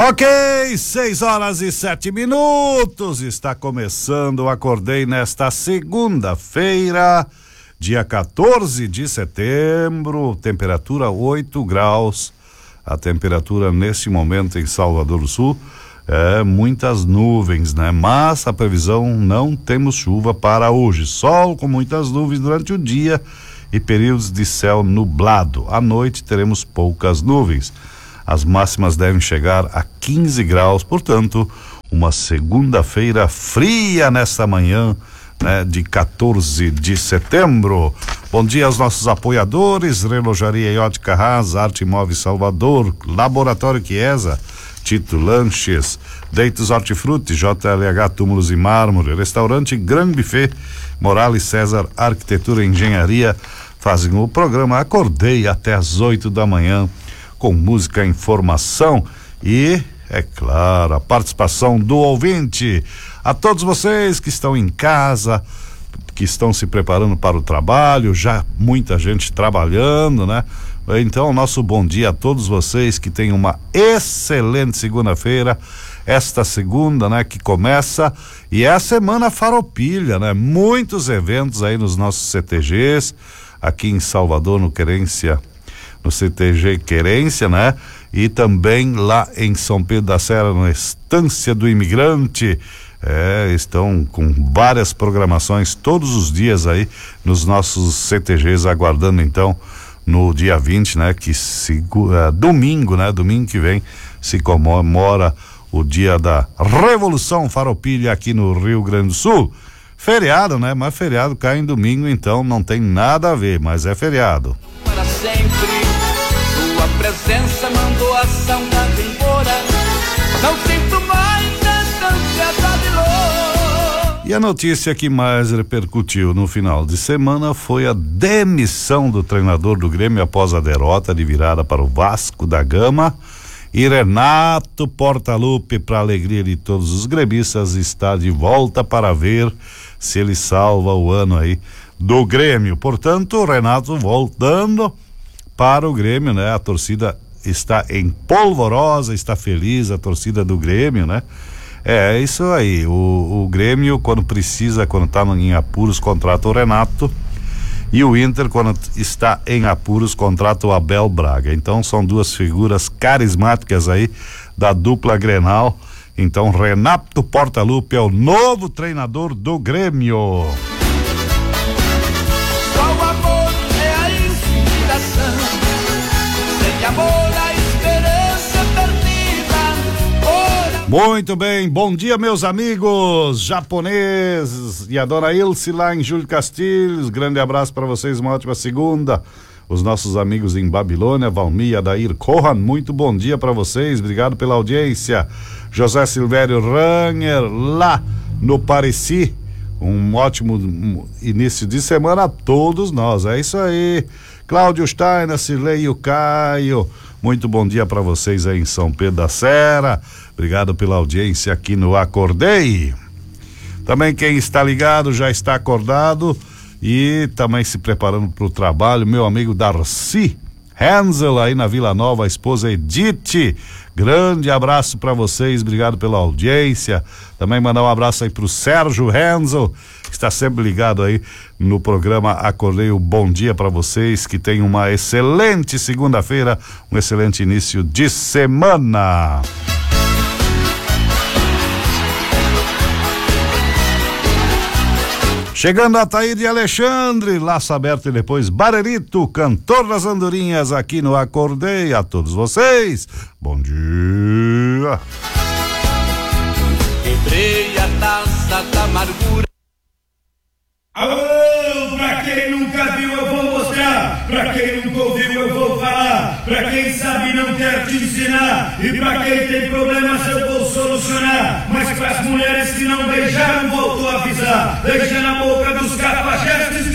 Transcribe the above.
Ok, 6h07. Está começando o Acordei nesta segunda-feira, dia 14 de setembro, temperatura 8 graus. A temperatura neste momento em Salvador do Sul é muitas nuvens, né? Mas a previsão não temos chuva para hoje. Sol com muitas nuvens durante o dia e períodos de céu nublado. À noite teremos poucas nuvens. As máximas devem chegar a 15 graus, portanto, uma segunda-feira fria nesta manhã, né, de 14 de setembro. Bom dia aos nossos apoiadores: Relojaria e Ótica Haas, Arte Móveis Salvador, Laboratório Chiesa, Tito Lanches, Deitos Hortifruti, JLH Túmulos e Mármore, Restaurante Gran Buffet, Morales César Arquitetura e Engenharia fazem o programa Acordei até às 8 da manhã. Com música, informação e, é claro, a participação do ouvinte. A todos vocês que estão em casa, que estão se preparando para o trabalho, já muita gente trabalhando, né? Então, nosso bom dia a todos vocês, que tenham uma excelente segunda-feira, esta segunda, né, que começa, e é a semana Farroupilha, né? Muitos eventos aí nos nossos CTGs, aqui em Salvador, no Querência, no CTG Querência, né? E também lá em São Pedro da Serra, na Estância do Imigrante, estão com várias programações todos os dias aí nos nossos CTGs, aguardando então no dia 20, né? Domingo, né? Domingo que vem se comemora o dia da Revolução Farroupilha aqui no Rio Grande do Sul. Feriado, né? Mas feriado cai em domingo, então não tem nada a ver, mas é feriado. Para sempre, tua presença mandou a saudade embora. Não sinto mais essa ansiedade louca. E a notícia que mais repercutiu no final de semana foi a demissão do treinador do Grêmio após a derrota de virada para o Vasco da Gama. E Renato Portaluppi, para alegria de todos os gremistas, está de volta para ver se ele salva o ano aí do Grêmio. Portanto, o Renato voltando para o Grêmio, né? A torcida está em polvorosa, está feliz, a torcida do Grêmio, né? É isso aí, o Grêmio, quando precisa, quando está em apuros, contrata o Renato, e o Inter, quando está em apuros, contrata o Abel Braga. Então são duas figuras carismáticas aí da dupla Grenal. Então Renato Portaluppi é o novo treinador do Grêmio. Só o amor é a inspiração, sem amor a esperança perdida. Muito bem, bom dia meus amigos japoneses e a dona Ilse lá em Júlio Castilhos, grande abraço para vocês, uma ótima segunda. Os nossos amigos em Babilônia, Valmir e Adair Corran, muito bom dia para vocês, obrigado pela audiência. José Silvério Ranger lá no Pareci, um ótimo início de semana a todos nós, é isso aí. Cláudio Steiner, Cirlei e o Caio, muito bom dia para vocês aí em São Pedro da Serra, obrigado pela audiência aqui no Acordei. Também quem está ligado já está acordado e também se preparando para o trabalho, meu amigo Darcy Hansel aí na Vila Nova, a esposa Edith, grande abraço para vocês, obrigado pela audiência. Também mandar um abraço aí pro Sérgio Hansel, que está sempre ligado aí no programa Acordei, o bom dia para vocês, que tenham uma excelente segunda-feira, um excelente início de semana. Chegando a Taíde e Alexandre, Laço Aberto e depois Barerito, cantor das andorinhas aqui no Acordei. A todos vocês, bom dia. Quebrei a taça da amargura. Alô, pra quem nunca viu eu vou mostrar, pra quem nunca ouviu eu vou falar, pra quem sabe não quer te ensinar, e pra quem tem problemas eu vou solucionar, mas pras mulheres que não beijaram volto a avisar, deixa na boca dos cafajestes